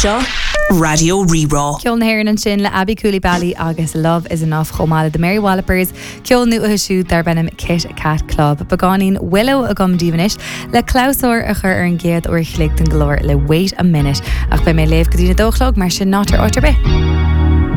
Seo Radio Rerá. Ceol na hÉireann sin le Abby Coulibaly agus Love is Enough chomála de Mary Wallopers. Ceol nua siú dar bennim Kit Kat Club. Bagánín Willow a gom dívanis le Klausor a chur ar an géad o'r chléic den glór le Wait a Minute. Ach be mé léh go dtína dóchlog mar sin nátar ortar be.